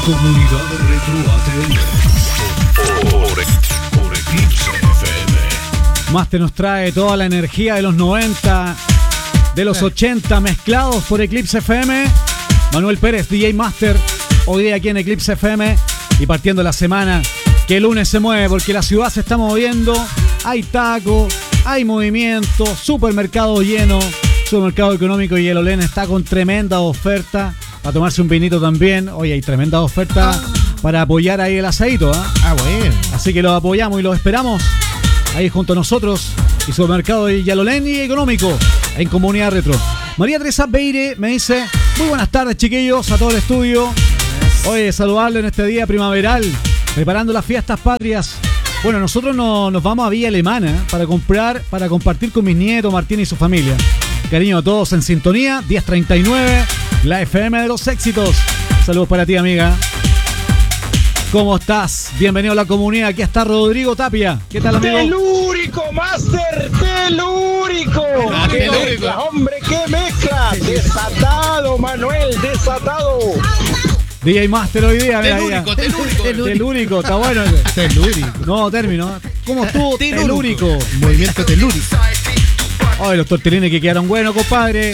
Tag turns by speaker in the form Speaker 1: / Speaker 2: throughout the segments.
Speaker 1: Comunidad Retro ATL por Eclipse FM.
Speaker 2: Master nos trae toda la energía de los 90, de los 80 mezclados por Eclipse FM. Manuel Pérez, DJ Master, hoy día aquí en Eclipse FM y partiendo la semana que el lunes se mueve porque la ciudad se está moviendo. Hay taco, hay movimiento, supermercado lleno, supermercado económico y el Olén está con tremenda oferta. Para tomarse un vinito también. Oye, hay tremenda oferta para apoyar ahí el asadito, ¿eh?
Speaker 3: Bueno.
Speaker 2: Así que los apoyamos y los esperamos ahí junto a nosotros. Y supermercado de Yalolén y económico en Comunidad Retro. María Teresa Beire me dice: muy buenas tardes, chiquillos, a todo el estudio. Oye, saludarle en este día primaveral, preparando las fiestas patrias. Bueno, nosotros nos vamos a Villa Alemana para compartir con mis nietos, Martín y su familia. Cariño a todos en sintonía, 10:39, la FM de los éxitos. Saludos para ti, amiga. ¿Cómo estás? Bienvenido a la comunidad. Aquí está Rodrigo Tapia. ¿Qué tal, amigo?
Speaker 4: ¡Telúrico, Master! ¡Telúrico! ¡Qué mezcla, hombre! ¡Qué mezcla! ¡Desatado, Manuel! ¡Desatado!
Speaker 2: DJ Master hoy día, mira.
Speaker 3: Telúrico.
Speaker 2: Está bueno.
Speaker 3: Telúrico.
Speaker 2: No, término. ¿Cómo estuvo? Telúrico.
Speaker 3: Movimiento telúrico.
Speaker 2: Ay, los tortellini que quedaron buenos, compadre.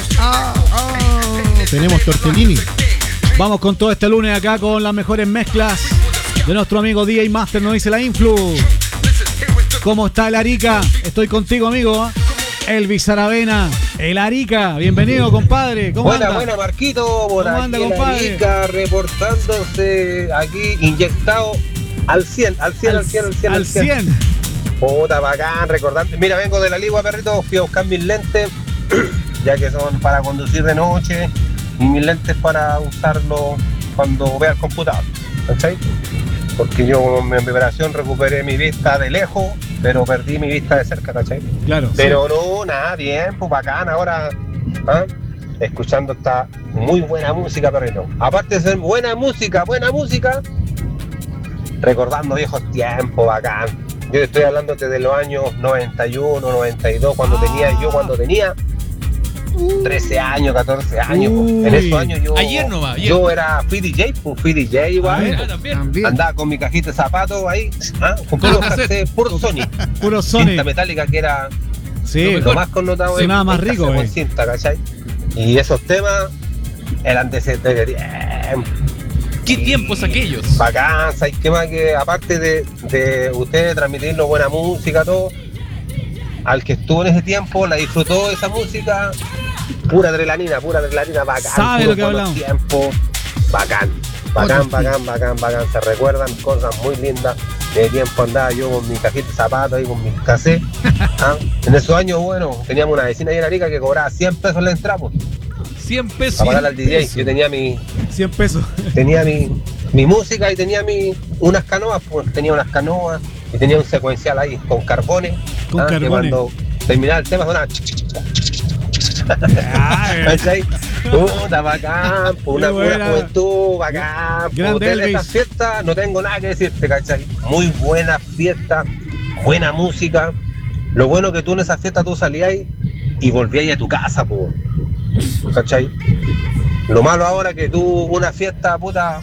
Speaker 3: Tenemos tortellini.
Speaker 2: Vamos con todo este lunes acá con las mejores mezclas de nuestro amigo DJ Master, nos dice la Influ. ¿Cómo está el Arica? Estoy contigo, amigo. Elvis Aravena, el Arica. Bienvenido, compadre. ¿Cómo anda?
Speaker 4: Buena, Marquito. Por
Speaker 2: ¿Cómo
Speaker 4: aquí
Speaker 2: anda,
Speaker 4: en
Speaker 2: compadre?
Speaker 4: Arica, reportándose aquí, inyectado al 100.
Speaker 2: Al 100.
Speaker 4: Puta, bacán, recordante. Mira, vengo de la Ligua, perrito. Fui a buscar mis lentes, ya que son para conducir de noche. Y mis lentes para usarlo cuando vea el computador, ¿cachai? Porque yo en mi operación recuperé mi vista de lejos, pero perdí mi vista de cerca, ¿cachai?
Speaker 2: Claro.
Speaker 4: Pero
Speaker 2: sí.
Speaker 4: no, nada, bien, pues bacán ahora, ¿ah? Escuchando esta muy buena música, perrito. Aparte de ser buena música, recordando viejos tiempos, bacán. Yo estoy hablándote de los años 91, 92, cuando tenía 13 años, 14 años.
Speaker 2: Uy.
Speaker 4: En esos años yo era free DJ igual.
Speaker 3: También.
Speaker 4: Andaba con mi cajita de zapatos ahí, con puros cassettes, puro Sony.
Speaker 2: Puro Sony.
Speaker 4: Cinta metálica que era
Speaker 2: Sí,
Speaker 4: lo más connotado.
Speaker 2: sonaba más rico,
Speaker 4: con cinta, ¿cachai? Y esos temas eran de tiempo.
Speaker 5: ¿Qué tiempos aquellos?
Speaker 4: Bacán, ¿sabes qué más? Que aparte de ustedes transmitirnos buena música, todo, al que estuvo en ese tiempo, la disfrutó esa música, pura adrenalina, bacán.
Speaker 2: Sabe lo que hablamos.
Speaker 4: Tiempo, bacán. Se recuerdan cosas muy lindas. De tiempo andaba yo con mi cajita de zapatos y con mis cassettes. En esos años, bueno, teníamos una vecina ahí en Arica que cobraba 100 pesos la entrada, pues,
Speaker 5: 100 pesos.
Speaker 4: para pagarle al DJ. Yo tenía
Speaker 2: 100 pesos.
Speaker 4: mi música y tenía unas canoas, pues tenía unas canoas y tenía un secuencial ahí con carbones.
Speaker 2: Con
Speaker 4: Que
Speaker 2: carbones.
Speaker 4: cuando terminaba el tema sonaba ¿cachai? Puta, bacán, una buena juventud, bacán.
Speaker 2: Grande
Speaker 4: En
Speaker 2: Elvis.
Speaker 4: estas fiestas no tengo nada que decirte, ¿cachai? Muy buena fiesta, buena música. Lo bueno que tú en esa fiesta tú salías y volvías a tu casa, po, ¿cachai? Lo malo ahora que tú, una fiesta,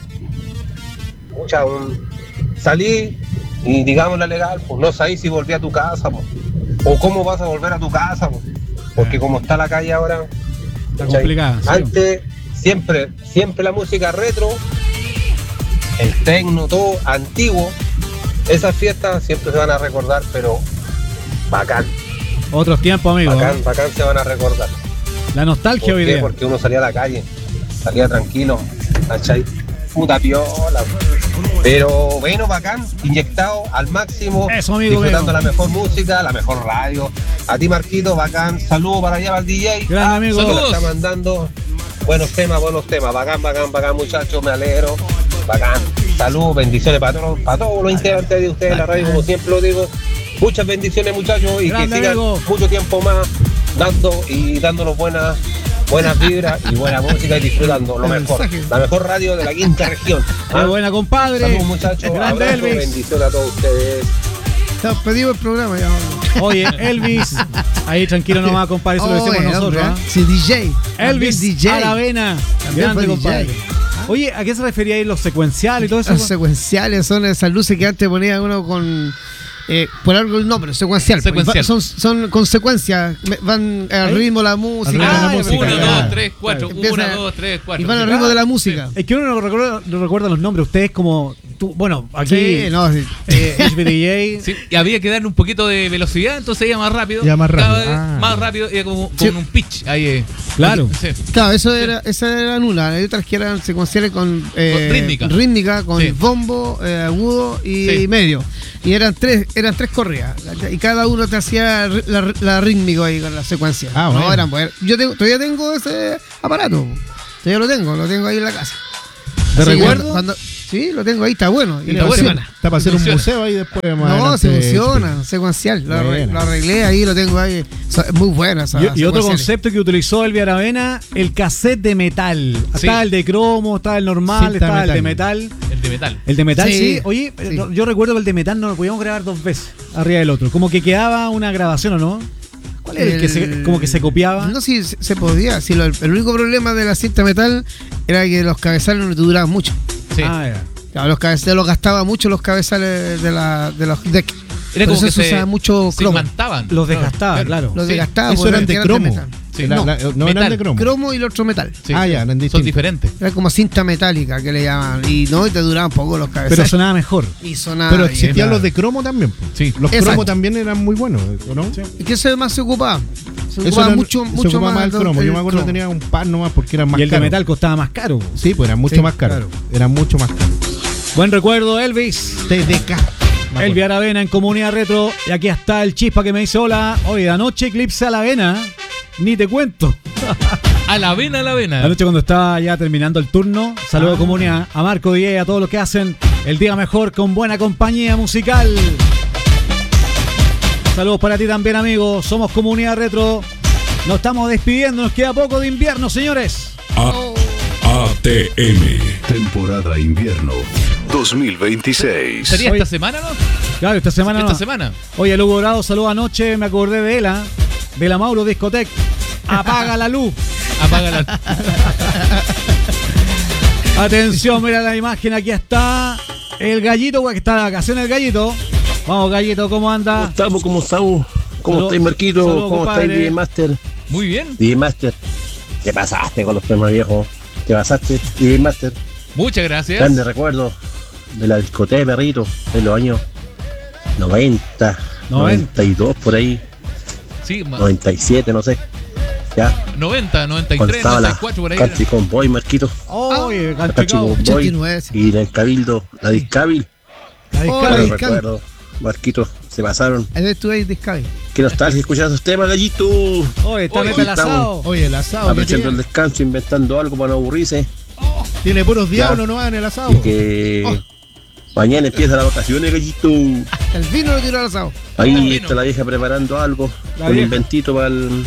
Speaker 4: salí y digamos la legal, pues no sabes si volví a tu casa, pues, o cómo vas a volver a tu casa, pues, porque como está la calle ahora,
Speaker 2: Está
Speaker 4: ¿cachai?
Speaker 2: complicada. Sí.
Speaker 4: Antes, siempre la música retro, el tecno, todo antiguo, esas fiestas siempre se van a recordar, pero bacán,
Speaker 2: Otros tiempos, amigo.
Speaker 4: bacán se van a recordar.
Speaker 2: La nostalgia
Speaker 4: ¿Por
Speaker 2: hoy
Speaker 4: qué?
Speaker 2: día.
Speaker 4: Porque uno salía a la calle, salía tranquilo, ¿cachai? Puta piola. Pero bueno, bacán, inyectado al máximo,
Speaker 2: Eso, amigo
Speaker 4: disfrutando
Speaker 2: mío.
Speaker 4: la mejor música, la mejor radio. A ti, Marquito, bacán, saludos para allá para el DJ.
Speaker 2: Gran amigo.
Speaker 4: Que
Speaker 5: Saludos.
Speaker 4: está mandando buenos temas, bacán, muchachos, me alegro, bacán. Saludos, bendiciones para todos los integrantes de ustedes, la radio, como siempre lo digo. Muchas bendiciones, muchachos, y
Speaker 2: Grande,
Speaker 4: que sigan
Speaker 2: amigo.
Speaker 4: mucho tiempo más dándonos buenas vibras y buena música y disfrutando lo mejor. La mejor radio de la quinta región.
Speaker 2: Qué buena, compadre.
Speaker 4: Saludos, muchachos.
Speaker 2: Grande
Speaker 4: Abrazo,
Speaker 2: Elvis.
Speaker 4: bendiciones a todos ustedes.
Speaker 3: Está pedido el programa ya.
Speaker 2: Oye, Elvis. Ahí tranquilo nomás, compadre. Eso lo decimos nosotros. ¿Ah?
Speaker 3: Sí, DJ.
Speaker 2: Elvis
Speaker 3: También DJ.
Speaker 2: Aravena.
Speaker 3: También
Speaker 2: Grande,
Speaker 3: fue
Speaker 2: compadre.
Speaker 3: DJ.
Speaker 2: Oye, ¿a qué se refería ahí los secuenciales y todo eso?
Speaker 3: Los secuenciales son esas luces que antes ponía uno con... por algo el nombre, secuencial.
Speaker 5: Secuencial.
Speaker 3: Son consecuencias, van al ritmo de la música.
Speaker 2: ritmo de la música,
Speaker 5: 1,
Speaker 2: claro.
Speaker 5: 2, 3, 4.
Speaker 3: Empieza-
Speaker 5: 1, 2, 3, 4.
Speaker 3: Y van al ritmo de la música.
Speaker 2: Es que uno no recuerda los nombres. Ustedes como... Tú, bueno, aquí...
Speaker 3: Sí, no, sí.
Speaker 2: HBDJ...
Speaker 5: Sí, y había que darle un poquito de velocidad, entonces iba más rápido.
Speaker 3: Ya más rápido.
Speaker 5: Cada vez más rápido, iba como
Speaker 3: Sí.
Speaker 5: con un pitch. Ahí,
Speaker 2: Claro.
Speaker 5: Sí.
Speaker 3: Claro, esa era nula. Hay otras que eran secuenciales con
Speaker 5: rítmica.
Speaker 3: con
Speaker 5: Sí.
Speaker 3: bombo, agudo y
Speaker 5: Sí.
Speaker 3: medio. Y eran tres corridas. Y cada uno te hacía la rítmica ahí con la secuencia.
Speaker 6: Ah, bueno.
Speaker 3: No, eran buenas. Todavía tengo ese aparato. Todavía lo tengo ahí en la casa.
Speaker 2: ¿De
Speaker 3: Así que
Speaker 2: recuerdo?
Speaker 3: Sí, lo tengo ahí, está bueno. Y
Speaker 5: Está bueno.
Speaker 3: funciona.
Speaker 6: Está para hacer un
Speaker 5: Funciona.
Speaker 6: museo ahí después. más
Speaker 3: No, se
Speaker 6: adelante.
Speaker 3: funciona, secuencial.
Speaker 6: Buena.
Speaker 3: Lo arreglé ahí, lo tengo ahí. Es muy buena esa.
Speaker 2: Y otro
Speaker 3: secuenciales.
Speaker 2: concepto que utilizó Elvi Aravena, el cassette de metal.
Speaker 5: Sí.
Speaker 2: Estaba el de cromo, estaba el normal,
Speaker 6: Cinta
Speaker 2: estaba el de
Speaker 6: metal.
Speaker 2: metal.
Speaker 5: El de metal.
Speaker 2: El de metal, sí.
Speaker 3: Sí.
Speaker 2: Oye,
Speaker 3: Sí.
Speaker 2: yo recuerdo que el de metal no lo podíamos grabar 2 veces arriba del otro. Como que quedaba una grabación, ¿o no? ¿Cuál era el que como que se copiaba?
Speaker 3: No, sí, se podía. Sí, el único problema de la cinta metal era que los cabezales no duraban mucho.
Speaker 5: Sí.
Speaker 2: Ah, ya.
Speaker 3: Claro, los cabezales los gastaba mucho los cabezales de los decks.
Speaker 5: Era
Speaker 3: Por
Speaker 5: como que
Speaker 3: eso se usaba mucho
Speaker 5: se
Speaker 3: cromo.
Speaker 5: imantaban.
Speaker 2: Los desgastaba, claro.
Speaker 3: Los
Speaker 5: Sí.
Speaker 3: desgastaba.
Speaker 6: Eso
Speaker 3: porque
Speaker 6: eran de
Speaker 3: eran
Speaker 6: cromo.
Speaker 3: metal.
Speaker 5: Sí.
Speaker 3: No,
Speaker 6: No eran
Speaker 5: metal.
Speaker 6: de cromo.
Speaker 3: cromo y el otro metal.
Speaker 5: Sí.
Speaker 6: Ah, ya, eran
Speaker 5: Son
Speaker 6: distintos.
Speaker 5: diferentes.
Speaker 3: Era como cinta metálica que le llamaban. Y no, y te duraban poco los cabezales.
Speaker 2: Pero sonaba mejor.
Speaker 3: Y sonaba
Speaker 6: Pero
Speaker 3: bien.
Speaker 6: existían
Speaker 2: claro.
Speaker 6: los de cromo también.
Speaker 5: Sí.
Speaker 6: Los
Speaker 3: Exacto.
Speaker 6: cromos también eran muy buenos, ¿o no?
Speaker 3: ¿Y qué más se ocupaba? Se
Speaker 6: Eso
Speaker 3: ocupaba
Speaker 6: era-
Speaker 3: mucho,
Speaker 6: se
Speaker 3: mucho
Speaker 6: ocupaba más el cromo. Yo me acuerdo que
Speaker 3: cromo.
Speaker 6: tenía un par nomás porque eran más
Speaker 2: Y el de
Speaker 6: caros.
Speaker 2: metal costaba más caro.
Speaker 6: Sí, pues eran mucho
Speaker 3: Sí,
Speaker 6: más caros.
Speaker 2: claro.
Speaker 6: Eran mucho más caros.
Speaker 2: Buen recuerdo, Elvis.
Speaker 6: TDK.
Speaker 2: Elvi Aravena en Comunidad Retro. Y aquí está el Chispa que me dice hola. Oye, de anoche eclipse a la avena. Ni te cuento.
Speaker 5: A la vena, a la vena.
Speaker 2: Anoche cuando estaba ya terminando el turno, saludo a Comunidad, a Marco y a todos los que hacen el día mejor con buena compañía musical. Saludos para ti también, amigos. Somos Comunidad Retro. Nos estamos despidiendo. Nos queda poco de invierno, señores.
Speaker 1: ATM. Temporada invierno 2026.
Speaker 5: ¿Sería
Speaker 2: Oye.
Speaker 5: esta semana, no?
Speaker 2: Claro, esta semana
Speaker 5: Esta
Speaker 2: no.
Speaker 5: semana.
Speaker 2: Oye, Lugo Dorado, saludo anoche. Me acordé de ella, de la Mauro Discotec. Apaga la luz.
Speaker 5: Apaga la.
Speaker 2: Atención, mira la imagen. Aquí está el gallito, que está de vacaciones el gallito. Vamos, gallito, ¿cómo anda?
Speaker 4: ¿Cómo estamos? ¿Cómo
Speaker 2: Salud-
Speaker 4: estáis, Marquito?
Speaker 2: salud,
Speaker 4: ¿Cómo
Speaker 2: compadre.
Speaker 4: estáis, DJ Master?
Speaker 5: Muy bien.
Speaker 4: DJ Master, te pasaste con los temas viejos. Te pasaste, DJ Master.
Speaker 5: Muchas gracias.
Speaker 4: Grande recuerdo de la discoteca, perrito, de los años 90, 92 por ahí,
Speaker 5: Sí,
Speaker 4: 97, no sé. Ya,
Speaker 5: 90,
Speaker 4: cuando
Speaker 5: 93,
Speaker 4: estaba la
Speaker 5: 94 por ahí.
Speaker 4: Country Convoy, Marquito.
Speaker 2: Oye,
Speaker 4: La Country
Speaker 2: Canchicao.
Speaker 4: Convoy
Speaker 3: 89, sí.
Speaker 4: y en el Cabildo, la Discabil.
Speaker 2: La
Speaker 3: Oh,
Speaker 2: discada.
Speaker 4: Bueno,
Speaker 3: Discabil.
Speaker 4: recuerdo, Marquito, se pasaron.
Speaker 3: Ahí estuve ahí Discavi.
Speaker 4: Qué nostalgia escuchar esos temas, gallito.
Speaker 2: Oye, está
Speaker 5: Oye,
Speaker 2: meta el
Speaker 4: estamos-
Speaker 2: asado.
Speaker 6: Oye, el asado. que
Speaker 4: Aprovechando el
Speaker 6: tiene,
Speaker 4: descanso, inventando algo para no aburrirse.
Speaker 6: tiene puros diablos nomás en el asado.
Speaker 4: Y que mañana empiezan las vacaciones, gallito.
Speaker 3: El vino lo tiró al asado.
Speaker 4: Ahí
Speaker 5: Bueno.
Speaker 4: está la vieja preparando algo.
Speaker 2: La
Speaker 4: Un
Speaker 2: vieja.
Speaker 4: inventito para el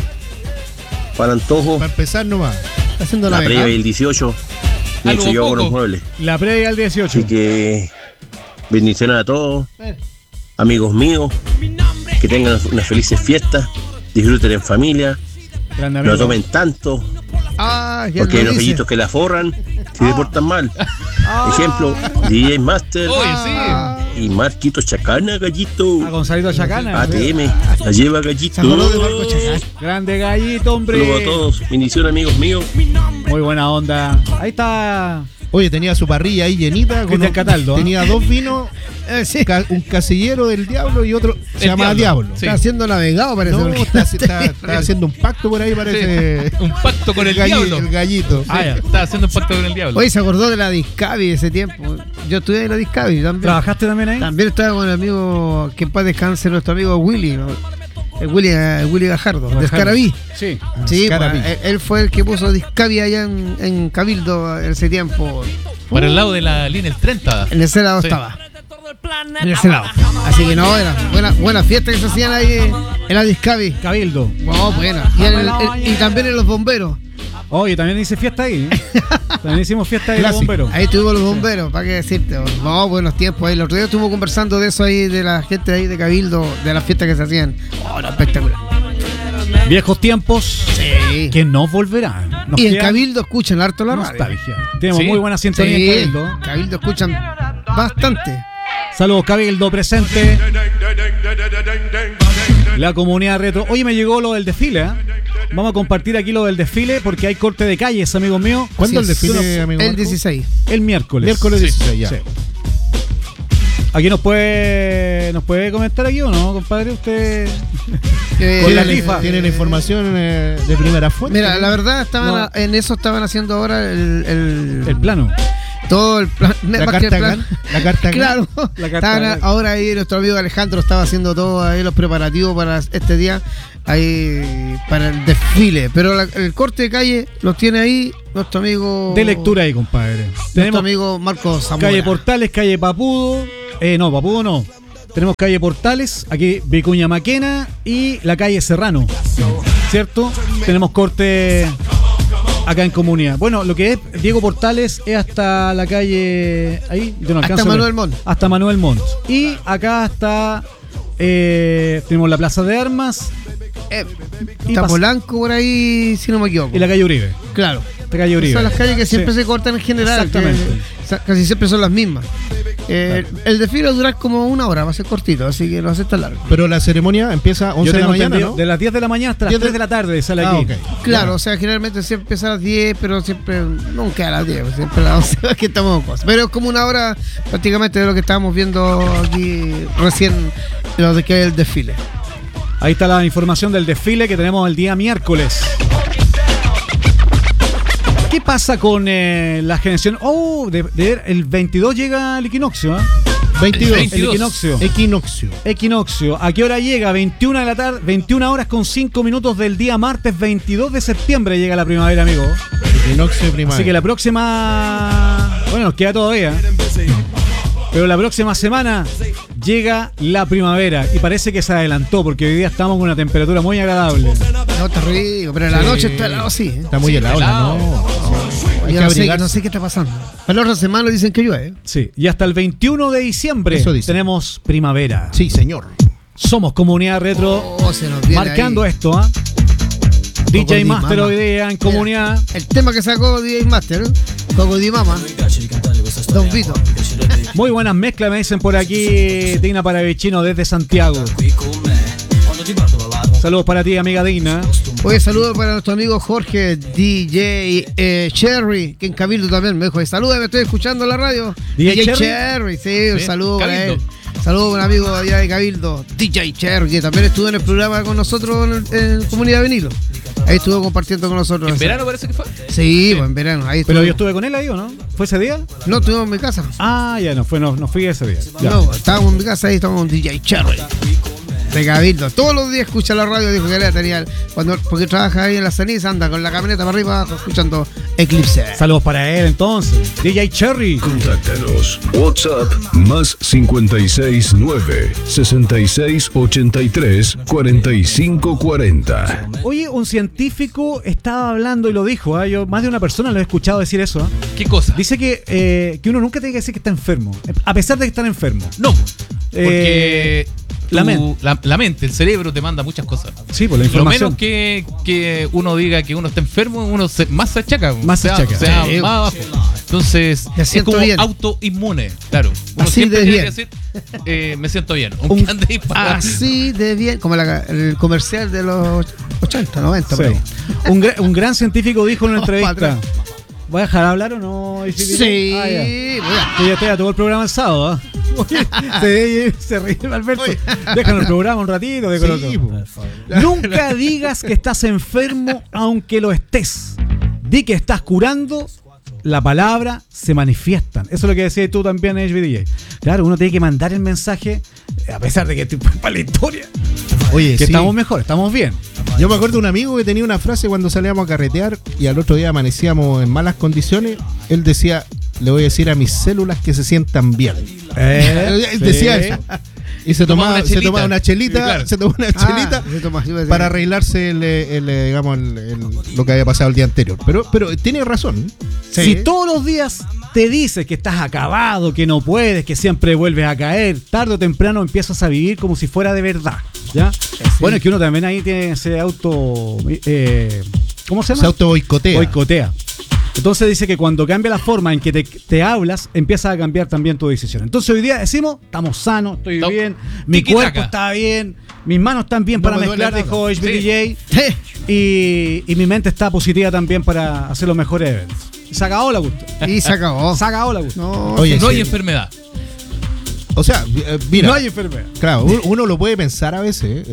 Speaker 4: antojo.
Speaker 6: Para empezar nomás.
Speaker 3: Está haciendo la
Speaker 4: La previa
Speaker 3: vega.
Speaker 4: y el 18. Y
Speaker 5: Algo
Speaker 4: se llevó con
Speaker 5: poco.
Speaker 4: los muebles.
Speaker 2: La previa al 18.
Speaker 4: Así que bendiciones a todos, amigos míos. Que tengan unas felices fiestas. Disfruten en familia.
Speaker 2: Grande amigo.
Speaker 4: No tomen tanto.
Speaker 3: Ah, ya
Speaker 4: Porque hay
Speaker 3: lo
Speaker 4: unos
Speaker 3: dice.
Speaker 4: bellitos que la forran si se portan mal. Ejemplo, DJ Master
Speaker 5: Oye, sí.
Speaker 4: y Marquito Chacana, gallito.
Speaker 2: A Gonzalito Chacana.
Speaker 4: ATM, la lleva gallito.
Speaker 3: Se acordó de Marco Chacán.
Speaker 2: Grande gallito, hombre.
Speaker 4: Saludos a todos. Bendiciones, amigos míos.
Speaker 2: Muy buena onda. Ahí está.
Speaker 6: Oye, tenía su parrilla ahí llenita. con
Speaker 2: Cristian Cataldo, ¿eh?
Speaker 6: Tenía 2 vinos,
Speaker 3: Sí.
Speaker 6: un casillero del diablo y otro se
Speaker 5: El
Speaker 6: llama
Speaker 5: diablo.
Speaker 6: Diablo.
Speaker 5: Sí.
Speaker 3: Está haciendo navegado, parece.
Speaker 6: No,
Speaker 3: porque-
Speaker 6: está haciendo un pacto por ahí, parece.
Speaker 5: Un pacto con el diablo.
Speaker 6: El gallito.
Speaker 2: Ah, ya.
Speaker 5: Está haciendo un pacto con el diablo.
Speaker 3: Oye, se acordó de la Discavi ese tiempo. Yo estuve en la Discavi también.
Speaker 2: ¿Trabajaste también ahí?
Speaker 3: También estaba con el amigo, que en paz descanse, nuestro amigo Willy, ¿no? El Willy Gajardo, de Escarabí.
Speaker 2: Sí.
Speaker 3: Sí,
Speaker 6: Escarabí.
Speaker 3: pues, él fue el que puso Discavi allá en Cabildo en ese tiempo.
Speaker 5: Para el lado de la línea el 30.
Speaker 3: En ese lado
Speaker 5: Sí.
Speaker 3: estaba. En ese lado. Así que no, era buena fiesta que se hacían ahí en la Discavi.
Speaker 2: Cabildo.
Speaker 3: Oh, buena. Y también en los bomberos.
Speaker 2: Oye, también hice fiesta ahí. ¿eh? También hicimos fiesta ahí de
Speaker 6: Clásico.
Speaker 2: bomberos.
Speaker 3: Ahí tuvimos los bomberos, ¿para qué decirte? No, buenos tiempos ahí. El otro día estuvimos conversando de eso ahí, de la gente ahí de Cabildo, de las fiestas que se hacían. Oh, no, espectacular.
Speaker 2: Viejos tiempos
Speaker 3: Sí.
Speaker 2: que no volverán. nos
Speaker 3: Y en
Speaker 2: queda
Speaker 3: Cabildo escuchan harto la radio.
Speaker 2: nostalgia. Tenemos
Speaker 5: Sí.
Speaker 2: muy buena sintonía
Speaker 3: Sí,
Speaker 2: en Cabildo.
Speaker 3: Cabildo escuchan bastante.
Speaker 2: Saludos, Cabildo presente. La comunidad retro. Oye, me llegó lo del desfile, ¿eh? Vamos a compartir aquí lo del desfile porque hay corte de calles, amigos míos.
Speaker 6: ¿Cuándo el
Speaker 3: Así es.
Speaker 6: desfile, amigo
Speaker 3: El
Speaker 6: Marco?
Speaker 3: 16.
Speaker 2: El miércoles.
Speaker 6: Miércoles 16, ya.
Speaker 2: Sí. ¿Aquí nos puede comentar aquí o no, compadre? Usted con la rifa.
Speaker 6: Tiene la información de primera fuente.
Speaker 3: Mira, la verdad,
Speaker 2: No.
Speaker 3: en eso estaban haciendo ahora
Speaker 2: el plano.
Speaker 3: todo el plan.
Speaker 6: La
Speaker 3: más que el
Speaker 6: carta
Speaker 3: plan.
Speaker 6: GAN. La carta GAN.
Speaker 3: Claro,
Speaker 2: La carta
Speaker 3: estaban
Speaker 2: GAN.
Speaker 3: ahora ahí nuestro amigo Alejandro estaba haciendo todo ahí los preparativos para este día, ahí para el desfile. Pero el corte de calle lo tiene ahí nuestro amigo.
Speaker 2: De lectura ahí, compadre.
Speaker 3: Nuestro
Speaker 2: Tenemos
Speaker 3: amigo Marco Zamora.
Speaker 2: calle Portales, calle Papudo. No, Papudo no. Tenemos calle Portales, aquí Vicuña Maquena y la calle Serrano. ¿Cierto? Tenemos corte acá en comunidad. Bueno, lo que es Diego Portales es hasta la calle. Ahí, yo no
Speaker 3: Hasta
Speaker 2: alcanzo a ver.
Speaker 3: Manuel Montt.
Speaker 2: Hasta Manuel Montt. Y acá está. Tenemos la Plaza de Armas y
Speaker 3: Está
Speaker 2: pas-
Speaker 3: Polanco por ahí, si no me equivoco.
Speaker 2: y la calle Uribe.
Speaker 3: Claro.
Speaker 2: La calle Uribe.
Speaker 3: Son las calles que siempre
Speaker 2: Sí.
Speaker 3: se cortan en general.
Speaker 2: Exactamente.
Speaker 3: Casi siempre son las mismas. El desfile va a durar como una hora, va a ser cortito, así que no va a ser tan largo.
Speaker 6: Pero la ceremonia empieza a 11
Speaker 2: Yo
Speaker 6: de la
Speaker 2: tengo
Speaker 6: mañana,
Speaker 2: entendido,
Speaker 6: ¿no?
Speaker 2: de las 10 de la mañana hasta las
Speaker 6: 10 de-
Speaker 2: 3 de la tarde sale
Speaker 6: Ah,
Speaker 2: aquí.
Speaker 6: ok.
Speaker 3: Claro, o sea, generalmente siempre empieza a las 10, pero siempre nunca a las 10, siempre a las 11, es que estamos en cosas. Pero es como una hora prácticamente de lo que estábamos viendo aquí recién, lo de que es el desfile.
Speaker 2: Ahí está la información del desfile que tenemos el día miércoles. ¿Qué pasa con la generación? El 22 llega el equinoccio, ¿eh?
Speaker 6: 22.
Speaker 2: El equinoccio.
Speaker 6: Equinoccio.
Speaker 2: Equinoccio. ¿A qué hora llega? 21 de la tarde, 21 horas con 5 minutos del día martes 22 de septiembre llega la primavera, amigo.
Speaker 6: Equinoccio primavera.
Speaker 2: Así que la próxima... Bueno, nos queda todavía. Pero la próxima semana llega la primavera y parece que se adelantó porque hoy día estamos con una temperatura muy agradable.
Speaker 3: No te río, pero en la noche está helado, sí.
Speaker 6: Está muy helado,
Speaker 5: helado.
Speaker 6: ¿no? Hay
Speaker 3: Yo
Speaker 6: que
Speaker 3: no sé,
Speaker 6: abrigarse.
Speaker 3: no sé qué está pasando. Para la otra semana dicen que llueve.
Speaker 2: Sí, y hasta el 21 de diciembre
Speaker 6: Eso dice.
Speaker 2: tenemos primavera.
Speaker 6: Sí, señor.
Speaker 2: Somos Comunidad Retro
Speaker 3: Oh, se nos viene
Speaker 2: marcando
Speaker 3: ahí.
Speaker 2: esto, ¿ah? DJ
Speaker 3: Cocodí
Speaker 2: Master
Speaker 3: Mama.
Speaker 2: hoy día en
Speaker 3: Mira,
Speaker 2: comunidad.
Speaker 3: el tema que sacó DJ Master, Cocodí Mama, Don Vito.
Speaker 2: Muy buenas mezclas, me dicen por aquí Tina Paravicino desde Santiago. Saludos para ti, amiga Dina.
Speaker 3: Oye, saludos para nuestro amigo Jorge DJ Cherry, que en Cabildo también me dijo, saludos, me estoy escuchando en la radio.
Speaker 2: DJ
Speaker 3: Cherry, sí, un
Speaker 5: Sí,
Speaker 3: saludo para
Speaker 5: Cabildo.
Speaker 3: él. Saludos para un amigo allá de Cabildo, DJ Cherry, que también estuvo en el programa con nosotros en Comunidad Vinilo. Ahí estuvo compartiendo con nosotros.
Speaker 5: ¿En verano parece que fue?
Speaker 3: Sí, pues en verano. Ahí
Speaker 2: Pero
Speaker 3: estuvo.
Speaker 2: yo estuve con él ahí, ¿o no? ¿Fue ese día?
Speaker 3: No, estuvimos en mi casa.
Speaker 2: Ah, ya no fui ese día. Ya.
Speaker 3: No, estábamos en mi casa ahí, estábamos con DJ Cherry. De Cabildo. Todos los días escucha la radio, dijo que era tenía porque trabaja ahí en la ceniza, anda con la camioneta para arriba abajo, escuchando Eclipse.
Speaker 2: Saludos para él entonces. DJ Cherry.
Speaker 1: Contáctanos. WhatsApp más 569 6683 4540.
Speaker 2: Oye, un científico estaba hablando y lo dijo, ¿eh? Yo más de una persona lo he escuchado decir eso. ¿Eh?
Speaker 5: ¿Qué cosa?
Speaker 2: Dice que uno nunca tiene que decir que está enfermo, a pesar de que estar enfermo.
Speaker 5: No, porque
Speaker 2: la
Speaker 5: tu-
Speaker 2: mente.
Speaker 5: la mente, el cerebro te manda muchas cosas.
Speaker 2: Sí, por la
Speaker 5: Lo
Speaker 2: información.
Speaker 5: menos que uno diga que uno está enfermo, uno más se achaca.
Speaker 2: Más se achaca.
Speaker 5: Se va
Speaker 3: Sí.
Speaker 5: más abajo. Entonces,
Speaker 3: Me
Speaker 5: es
Speaker 3: siento
Speaker 5: como
Speaker 3: bien.
Speaker 5: autoinmune. Claro. Uno
Speaker 3: Así
Speaker 5: siempre
Speaker 3: de
Speaker 5: tiene
Speaker 3: bien.
Speaker 5: que decir, me siento bien. Aunque ande disparado.
Speaker 3: Así de bien, como el comercial de los 80, 90, por
Speaker 2: Sí.
Speaker 3: ahí.
Speaker 2: Un gran científico dijo en una
Speaker 3: Vamos para
Speaker 2: entrevista.
Speaker 3: atrás.
Speaker 2: ¿Voy a dejar hablar o no?
Speaker 3: Sí,
Speaker 2: Ah, ya.
Speaker 3: mira.
Speaker 2: Que ya te todo el programa el sábado, ¿ah? se ríe Alberto. Déjanos el programa un ratito, déjalo
Speaker 6: Sí,
Speaker 2: todo.
Speaker 6: pues.
Speaker 2: Nunca digas que estás enfermo aunque lo estés. Di que estás curando, la palabra se manifiestan. Eso es lo que decías tú también, HBDJ. Claro, uno tiene que mandar el mensaje, a pesar de que para la historia,
Speaker 6: Oye,
Speaker 2: que
Speaker 6: sí.
Speaker 2: estamos mejor, estamos bien.
Speaker 6: Yo me acuerdo de un amigo que tenía una frase cuando salíamos a carretear y al otro día amanecíamos en malas condiciones. Él decía, le voy a decir a mis células que se sientan bien. Él decía
Speaker 2: sí.
Speaker 6: eso. Y se tomaba una chelita,
Speaker 5: Sí, claro.
Speaker 6: se tomaba una chelita
Speaker 3: se toma-
Speaker 6: para arreglarse digamos, lo que había pasado el día anterior. Pero tiene razón.
Speaker 3: Sí.
Speaker 2: Si todos los días te dices que estás acabado, que no puedes, que siempre vuelves a caer, tarde o temprano empiezas a vivir como si fuera de verdad. ¿Ya? Bueno, es que uno también ahí tiene ese ¿cómo se llama?
Speaker 6: Se auto boicotea.
Speaker 2: Boicotea. Entonces dice que cuando cambia la forma en que te hablas, empieza a cambiar también tu decisión. Entonces hoy día decimos, estamos sanos, estoy bien, mi cuerpo está bien, mis manos están bien para mezclar, dijo HBDJ, y mi mente está positiva también para hacer los mejores eventos. Y se acabó la gusto.
Speaker 3: Y se acabó.
Speaker 2: Se acabó la gusto.
Speaker 3: No,
Speaker 6: Oye,
Speaker 5: No
Speaker 6: sí.
Speaker 5: hay enfermedad.
Speaker 6: O sea, mira.
Speaker 2: No hay enfermedad.
Speaker 6: Claro, uno lo puede pensar a veces,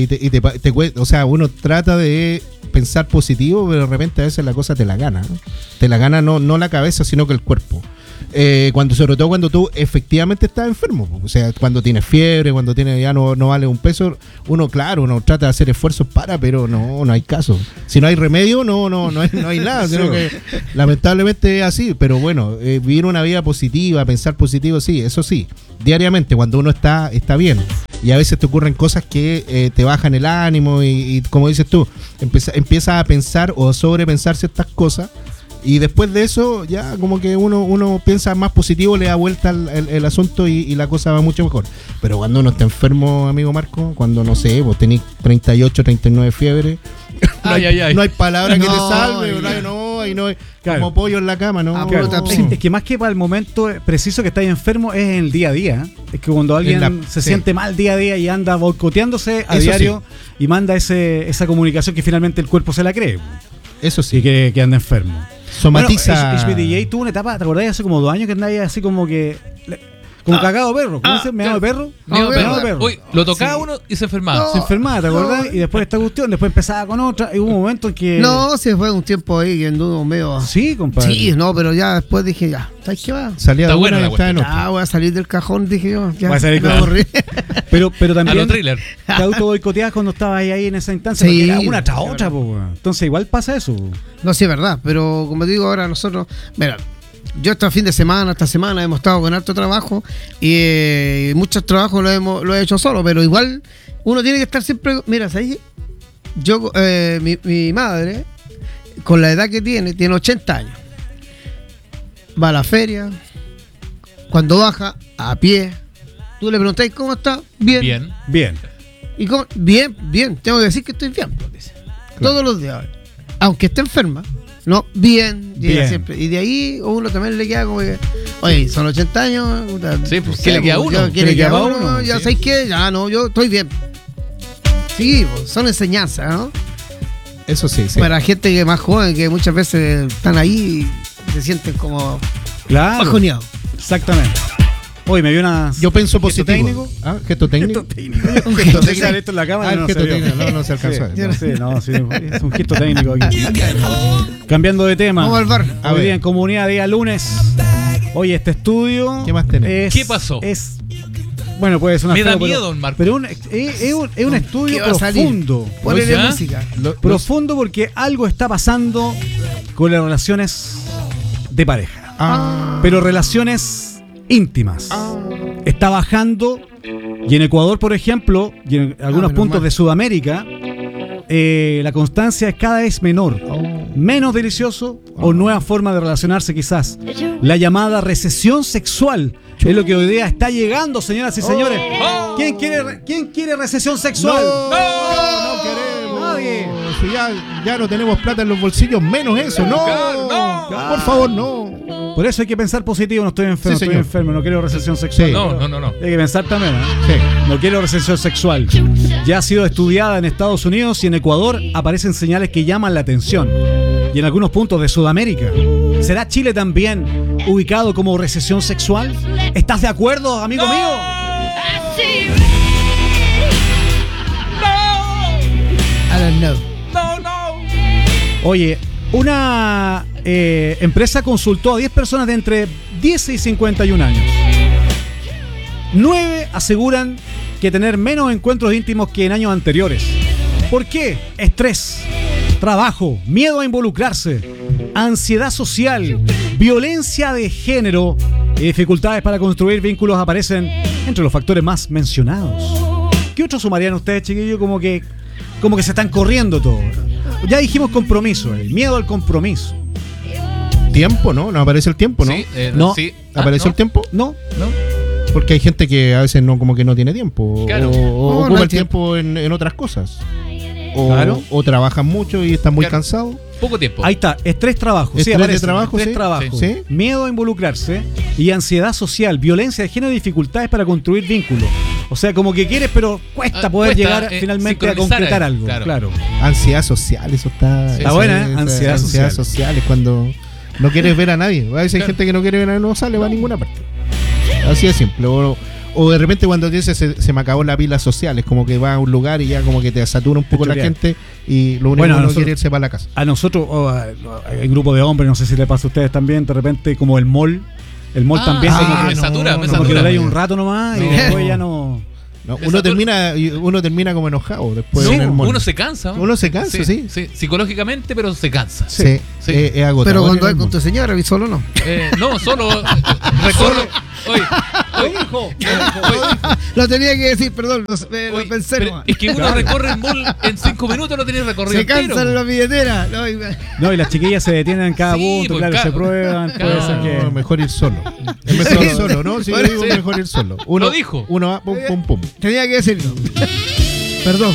Speaker 6: o sea, uno trata de pensar positivo, pero de repente a veces la cosa te la gana, ¿no? Te la gana no la cabeza, sino que el cuerpo. Sobre todo cuando tú efectivamente estás enfermo, o sea, cuando tienes fiebre, cuando tienes ya no vale un peso, uno trata de hacer esfuerzos pero no hay caso. Si no hay remedio, no hay nada, sino que lamentablemente es así, pero bueno, vivir una vida positiva, pensar positivo, sí, eso sí, diariamente cuando uno está bien. Y a veces te ocurren cosas que te bajan el ánimo y como dices tú, empiezas a pensar o sobrepensar ciertas cosas. Y después de eso, ya como que uno piensa más positivo, le da vuelta el asunto y la cosa va mucho mejor. Pero cuando uno está enfermo, amigo Marco, cuando no sé, vos tenés 38, 39 fiebre, no hay palabra que te salve, no hay
Speaker 2: Claro.
Speaker 6: como pollo en la cama, ¿no?
Speaker 2: Claro.
Speaker 3: Puta,
Speaker 2: Es que más que para el momento preciso que estáis enfermo es en el día a día. Es que cuando alguien se siente mal día a día y anda boicoteándose a
Speaker 6: Eso
Speaker 2: diario y manda esa comunicación que finalmente el cuerpo se la cree.
Speaker 6: Eso sí.
Speaker 2: Y que anda enfermo.
Speaker 6: Somatiza.
Speaker 2: Bueno, HBDJ tuvo una etapa, ¿te acordás? Hace como 2 años que andaba ahí así como que... Como cagado de perro. ¿Cómo dice? ¿Meado de perro?
Speaker 5: Meado de
Speaker 2: Meado de
Speaker 5: perro. Uy, lo tocaba uno y se enfermaba.
Speaker 2: Se enfermaba, ¿te acordás? Y después esta cuestión, después empezaba con otra. Y hubo un momento en que...
Speaker 3: No, se fue un tiempo ahí que anduvo medio.
Speaker 2: Sí, compadre.
Speaker 3: Sí, no, pero ya después dije, ya, ¿sabes qué va?
Speaker 6: Salía de
Speaker 5: Está
Speaker 6: una
Speaker 5: buena
Speaker 6: y
Speaker 5: la
Speaker 6: estaba en
Speaker 3: Ya
Speaker 6: otra.
Speaker 3: voy a salir del cajón, dije yo. Ya,
Speaker 2: Voy a salir
Speaker 3: me
Speaker 2: con-
Speaker 3: aburrí.
Speaker 2: Pero
Speaker 5: A
Speaker 2: también
Speaker 5: los thrillers.
Speaker 2: te auto-boicoteabas cuando estabas ahí en esa instancia.
Speaker 3: Sí,
Speaker 2: Porque era una tras
Speaker 3: sí,
Speaker 2: otra, po, weón. Entonces igual pasa eso. Po.
Speaker 3: No, sí, es verdad, pero como te digo ahora, nosotros, mira, yo esta semana hemos estado con harto trabajo y muchos trabajos lo he hecho solo, pero igual uno tiene que estar siempre, mira, ¿sabes? Yo, mi madre, con la edad que tiene 80 años, va a la feria, cuando baja, a pie, tú le preguntáis cómo está, bien.
Speaker 2: Bien.
Speaker 3: ¿Y cómo? Bien, tengo que decir que estoy bien, pues, dice. Todos los días, aunque esté enferma. No, bien, llega siempre. Y de ahí uno también le queda como que, oye, son 80 años. Puta,
Speaker 5: Sí, pues, ¿qué le queda a uno?
Speaker 3: ¿Qué le queda a
Speaker 2: uno?
Speaker 3: uno? Ya
Speaker 5: Sí.
Speaker 3: sabes qué, ya no, yo estoy bien. Sí, pues, son enseñanzas, ¿no?
Speaker 6: Eso sí, sí.
Speaker 3: Para gente que es más joven, que muchas veces están ahí y se sienten como
Speaker 2: Claro.
Speaker 3: bajoneados.
Speaker 2: Exactamente. Hoy me vio una...
Speaker 6: Yo pienso
Speaker 2: ¿Gesto
Speaker 6: positivo.
Speaker 2: técnico?
Speaker 6: ¿Ah? ¿Gesto técnico?
Speaker 2: Un gesto técnico. Esto en la cámara
Speaker 6: Ah,
Speaker 2: no
Speaker 6: el gesto
Speaker 2: se vio.
Speaker 6: técnico, no se alcanzó a ver.
Speaker 2: Sí, es un gesto técnico aquí. Cambiando de tema.
Speaker 3: Vamos al bar.
Speaker 6: A
Speaker 2: Hoy
Speaker 6: ver.
Speaker 2: día en comunidad, día lunes. Hoy este estudio...
Speaker 6: ¿Qué más tenemos?
Speaker 5: ¿Qué pasó?
Speaker 2: Bueno, puede ser una
Speaker 5: Me da
Speaker 2: feo, pero-
Speaker 5: miedo, Marco.
Speaker 2: Pero es un estudio
Speaker 3: ¿Qué va a salir?
Speaker 2: profundo.
Speaker 3: Ponele
Speaker 5: ¿Ya?
Speaker 3: música.
Speaker 2: Profundo porque algo está pasando con las relaciones de pareja. Pero relaciones íntimas. Está bajando y en Ecuador, por ejemplo, y en algunos
Speaker 3: menos
Speaker 2: puntos
Speaker 3: mal.
Speaker 2: de Sudamérica, la constancia es cada vez menor. Menos delicioso o nueva forma de relacionarse quizás. La llamada recesión sexual es lo que hoy día está llegando, señoras y señores. ¿Quién quiere recesión sexual?
Speaker 6: No queremos.
Speaker 2: Nadie.
Speaker 6: Si ya no tenemos plata en los bolsillos, menos eso. No. Por favor, no.
Speaker 2: Por eso hay que pensar positivo. No estoy enfermo,
Speaker 6: Sí,
Speaker 2: estoy
Speaker 6: señor.
Speaker 2: enfermo. No quiero recesión sexual.
Speaker 6: Sí.
Speaker 5: No.
Speaker 2: Hay que pensar también, ¿eh?
Speaker 6: Sí.
Speaker 2: No quiero recesión sexual. Ya ha sido estudiada en Estados Unidos y en Ecuador aparecen señales que llaman la atención. Y en algunos puntos de Sudamérica. ¿Será Chile también ubicado como recesión sexual? ¿Estás de acuerdo, amigo mío?
Speaker 3: I don't know.
Speaker 2: Oye, una empresa consultó a 10 personas de entre 10 y 51 años. 9 aseguran que tener menos encuentros íntimos que en años anteriores. ¿Por qué? Estrés, trabajo, miedo a involucrarse, ansiedad social, violencia de género y dificultades para construir vínculos aparecen entre los factores más mencionados. ¿Qué otros sumarían ustedes, chiquillos? Como que se están corriendo todo. Ya dijimos compromiso, miedo al compromiso.
Speaker 6: Tiempo, ¿no? No aparece el tiempo, ¿no?
Speaker 5: Sí,
Speaker 2: No.
Speaker 5: sí.
Speaker 6: ¿Apareció
Speaker 5: ¿no?
Speaker 6: el tiempo?
Speaker 2: ¿No?
Speaker 5: ¿No?
Speaker 6: Porque hay gente que a veces no, como que no tiene tiempo.
Speaker 5: Claro.
Speaker 6: O
Speaker 3: No,
Speaker 6: ocupa
Speaker 3: no hay
Speaker 6: el tiempo en otras cosas. O,
Speaker 2: Claro.
Speaker 6: o trabajan mucho y están muy
Speaker 5: Claro.
Speaker 6: cansados.
Speaker 5: Poco tiempo.
Speaker 2: Ahí está, estrés trabajo. Sí,
Speaker 6: Estrés
Speaker 2: aparece,
Speaker 6: de trabajo,
Speaker 2: estrés
Speaker 6: sí.
Speaker 2: trabajo.
Speaker 6: Sí.
Speaker 2: Miedo a involucrarse y ansiedad social, violencia de género y dificultades para construir vínculos. O sea, como que quieres, pero cuesta poder
Speaker 5: Cuesta,
Speaker 2: llegar finalmente a
Speaker 5: sincronizar
Speaker 2: concretar
Speaker 5: ahí,
Speaker 2: algo. Claro.
Speaker 6: Ansiedad social, eso está.
Speaker 5: Sí.
Speaker 2: Está buena, ¿eh? Ansiedad social.
Speaker 6: social es cuando no quieres ver a nadie. A veces hay gente que no quiere ver a nadie, no sale, va a ninguna parte. Así de simple. O de repente cuando dices se me acabó la pila social, es como que va a un lugar y ya como que te satura un poco la
Speaker 2: Chorear.
Speaker 6: gente y lo único
Speaker 2: Bueno,
Speaker 6: que uno
Speaker 2: nosotros-
Speaker 6: quiere es irse para la casa.
Speaker 2: A nosotros, el grupo de hombres, no sé si le pasa a ustedes también, de repente como el mall también como
Speaker 5: me
Speaker 2: que,
Speaker 5: satura, me
Speaker 2: como que
Speaker 5: satura.
Speaker 2: lo leí un rato nomás y
Speaker 6: No.
Speaker 2: después ya no...
Speaker 6: No,
Speaker 5: Me
Speaker 6: uno
Speaker 5: satura.
Speaker 6: termina como enojado después
Speaker 5: No,
Speaker 6: en el mall.
Speaker 5: uno se cansa. ¿no?
Speaker 6: Uno se cansa, sí.
Speaker 5: Psicológicamente, pero se cansa.
Speaker 6: Sí,
Speaker 5: Sí.
Speaker 6: Es agotador
Speaker 3: Pero
Speaker 6: en
Speaker 3: cuando
Speaker 6: el
Speaker 3: hay con
Speaker 6: mall.
Speaker 3: tu señora, y solo no.
Speaker 5: No, solo recorro. Oye,
Speaker 3: Lo tenía que decir, perdón, lo
Speaker 5: oye,
Speaker 3: pensé.
Speaker 5: pero
Speaker 3: nomás.
Speaker 5: es que uno recorre el mall en 5 minutos, no tiene recorrido.
Speaker 3: Se cansan
Speaker 5: entero.
Speaker 3: las billeteras. No,
Speaker 2: No, y las chiquillas se detienen en cada
Speaker 5: Sí,
Speaker 2: punto,
Speaker 5: pues,
Speaker 2: claro,
Speaker 5: cada-
Speaker 2: se prueban, puede
Speaker 5: cada-
Speaker 2: ser
Speaker 6: No,
Speaker 2: que...
Speaker 6: mejor ir solo. Es mejor ir solo, ¿no? Sí, yo digo
Speaker 5: Sí.
Speaker 6: mejor ir solo. Uno
Speaker 5: Lo dijo.
Speaker 6: Uno va, pum, pum, pum.
Speaker 3: tenía que decirlo. Perdón.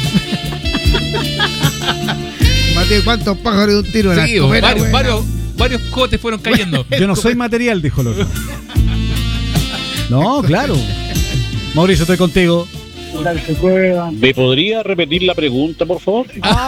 Speaker 3: Maté cuántos pájaros de un tiro en la
Speaker 5: Sí,
Speaker 3: escopeta, güey.
Speaker 5: varios cotes fueron cayendo.
Speaker 2: Yo no soy material, dijo el otro. No, claro. Mauricio, estoy contigo.
Speaker 7: ¿Me podría repetir la pregunta, por favor?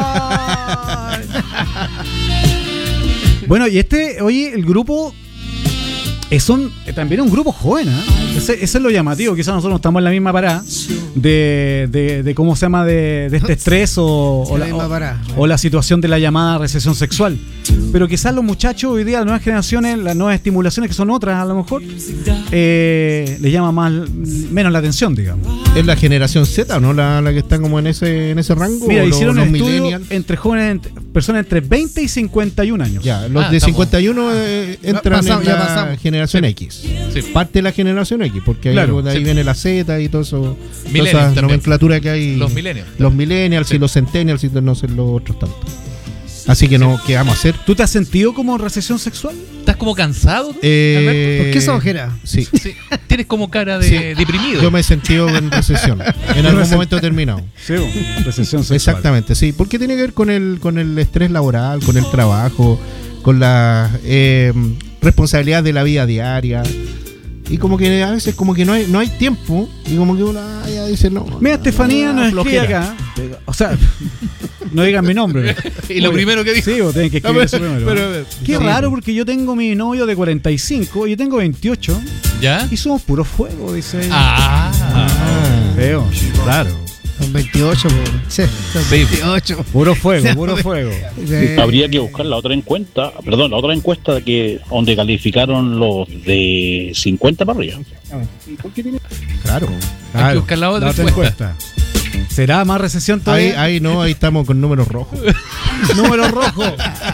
Speaker 2: Bueno, y oye, el grupo también es un grupo joven, ¿eh? Ese es lo llamativo. Quizás nosotros no estamos en la misma parada de cómo se llama, de este estrés o
Speaker 3: La misma parada.
Speaker 2: la situación de la llamada recesión sexual. Pero quizás los muchachos hoy día, las nuevas generaciones, las nuevas estimulaciones que son otras a lo mejor, les llama menos la atención, digamos.
Speaker 6: ¿Es la generación Z, no? La que está como en ese rango.
Speaker 2: Mira,
Speaker 6: ¿O
Speaker 2: hicieron
Speaker 6: los
Speaker 2: un estudio
Speaker 6: millennials?
Speaker 2: entre jóvenes, personas entre 20 y 51 años.
Speaker 6: Ya, los de
Speaker 5: estamos-
Speaker 6: 51 entran
Speaker 3: pasamos,
Speaker 6: en
Speaker 3: ya
Speaker 6: la
Speaker 3: pasamos.
Speaker 6: generación X.
Speaker 5: Sí.
Speaker 6: Parte de la generación X, porque ahí,
Speaker 2: Claro,
Speaker 6: de ahí
Speaker 5: sí.
Speaker 6: viene la Z y todo eso. Toda
Speaker 5: Millennials
Speaker 6: esa
Speaker 5: también.
Speaker 6: nomenclatura que hay.
Speaker 5: Los millennials.
Speaker 6: Los millennials
Speaker 5: Sí.
Speaker 6: y los centennials y no sé los otros tantos. Así que no, ¿qué vamos a hacer?
Speaker 2: ¿Tú te has sentido como recesión sexual?
Speaker 5: ¿Estás como cansado? tú?
Speaker 3: ¿Por qué esa ojera?
Speaker 6: Sí.
Speaker 5: Sí. Tienes como cara de
Speaker 6: Sí.
Speaker 5: deprimido.
Speaker 6: Yo me he sentido en recesión. En algún momento determinado.
Speaker 2: Sí, recesión sexual.
Speaker 6: Exactamente, sí. Porque tiene que ver con el estrés laboral, con el trabajo, con la responsabilidad de la vida diaria. Y como que a veces como que no hay tiempo. Y como que uno ya dice no.
Speaker 2: Mira, Estefanía nos escribe
Speaker 6: flojera.
Speaker 2: acá. O sea, no digan mi nombre.
Speaker 5: Y lo primero que dijo.
Speaker 2: Sí, vos tenés que escribir eso primero.
Speaker 6: pero-
Speaker 2: Qué
Speaker 6: sí.
Speaker 2: raro, porque yo tengo mi novio de 45 y yo tengo 28
Speaker 5: ¿Ya?
Speaker 2: y somos puro fuego, dice ella.
Speaker 5: Ah.
Speaker 2: Feo, raro.
Speaker 3: Son 28, po. Sí, son
Speaker 5: Sí.
Speaker 3: 28.
Speaker 2: Puro fuego, puro fuego.
Speaker 3: Sí.
Speaker 7: Habría que buscar la otra encuesta, donde calificaron los de 50 para arriba.
Speaker 6: Claro.
Speaker 5: Hay que
Speaker 6: claro.
Speaker 5: buscar la
Speaker 2: La
Speaker 5: otra
Speaker 2: otra
Speaker 5: encuesta.
Speaker 2: encuesta. ¿Será más recesión
Speaker 6: Ahí,
Speaker 2: todavía?
Speaker 6: ahí estamos con números rojos.
Speaker 2: Número rojo.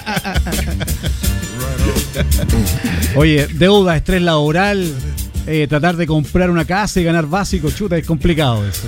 Speaker 2: Oye, deuda, estrés laboral, tratar de comprar una casa y ganar básico, chuta, es complicado eso.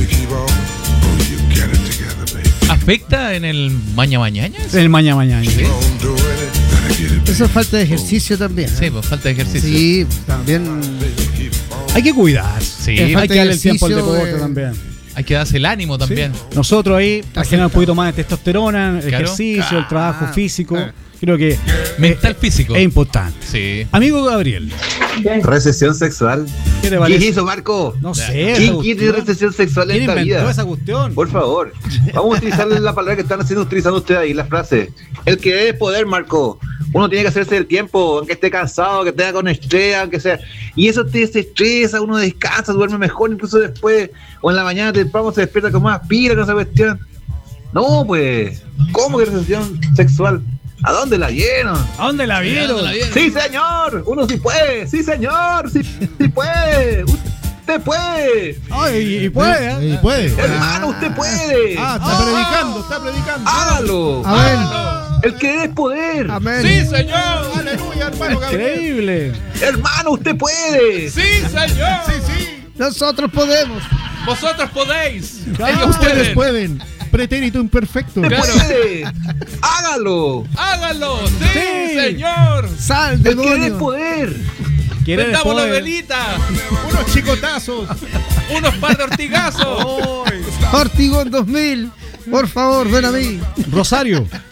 Speaker 5: ¿Afecta en el mañana?
Speaker 2: El mañana.
Speaker 3: Eso es falta de ejercicio también.
Speaker 5: Sí, pues falta de ejercicio.
Speaker 3: Sí, pues, también.
Speaker 2: Hay que cuidarse.
Speaker 5: Sí.
Speaker 2: Hay
Speaker 3: Falta
Speaker 2: que
Speaker 3: de
Speaker 2: darle el tiempo al
Speaker 3: ejercicio,
Speaker 2: deporte también.
Speaker 5: Hay que darse el ánimo también.
Speaker 2: Nosotros ahí generamos un poquito más de testosterona, el
Speaker 5: Claro.
Speaker 2: ejercicio, el trabajo
Speaker 3: Claro.
Speaker 2: físico.
Speaker 3: Claro.
Speaker 2: Creo que
Speaker 5: Mental, físico.
Speaker 2: es importante.
Speaker 5: Sí.
Speaker 2: Amigo Gabriel,
Speaker 8: Recesión sexual.
Speaker 2: ¿qué te
Speaker 8: ¿Qué
Speaker 2: parece?
Speaker 8: hizo, Marco?
Speaker 2: No sé.
Speaker 8: ¿Quién
Speaker 2: esa
Speaker 8: tiene
Speaker 2: cuestión.
Speaker 8: recesión sexual
Speaker 2: ¿Quién
Speaker 8: en esta
Speaker 2: inventó
Speaker 8: vida?
Speaker 2: esa cuestión?
Speaker 8: Por favor, vamos a utilizar la palabra que están utilizando ustedes ahí, la frase. El que debe poder, Marco. Uno tiene que hacerse el tiempo, aunque esté cansado, que tenga con estrés, aunque sea. Y eso te desestresa, uno descansa, duerme mejor, incluso después, o en la mañana temprano se despierta con más pila con esa cuestión. No, pues, ¿cómo que recesión sexual? ¿A dónde la vieron?
Speaker 2: ¿A dónde la vieron?
Speaker 8: Sí, señor, uno sí puede, sí, señor, sí, sí puede, usted puede.
Speaker 2: Ay, y puede, ¿eh?
Speaker 6: Y puede.
Speaker 8: Hermano, usted puede.
Speaker 6: Está predicando.
Speaker 8: Hágalo.
Speaker 3: Amén.
Speaker 8: El que es poder.
Speaker 3: Amén.
Speaker 5: Sí, señor.
Speaker 6: Aleluya, hermano
Speaker 2: Increíble.
Speaker 8: Hermano, usted puede.
Speaker 5: Sí, señor.
Speaker 3: Nosotros podemos.
Speaker 5: Vosotros podéis.
Speaker 6: Ellos
Speaker 5: Ellos
Speaker 6: ustedes
Speaker 5: pueden.
Speaker 6: pueden. Pretérito imperfecto.
Speaker 8: Usted
Speaker 5: Claro.
Speaker 8: puede. Hágalo.
Speaker 5: Háganlo. Sí,
Speaker 2: Sí.
Speaker 5: señor.
Speaker 3: Sal,
Speaker 8: El que es
Speaker 3: demonio.
Speaker 8: poder.
Speaker 2: ¿Quiere
Speaker 5: Prendamos la
Speaker 2: poder?
Speaker 5: velita.
Speaker 6: Unos chicotazos.
Speaker 5: Unos par de ortigazos.
Speaker 3: Ortigón 2000. Por favor, ven a mí.
Speaker 2: Rosario,